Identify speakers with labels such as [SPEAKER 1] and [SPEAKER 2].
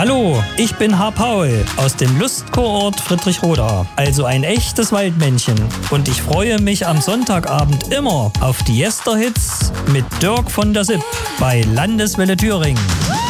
[SPEAKER 1] Hallo, ich bin H. Paul aus dem Lustkurort Friedrichroda, also ein echtes Waldmännchen. Und ich freue mich am Sonntagabend immer auf die Yesterhits mit Dirk von der Sipp bei Landeswelle Thüringen.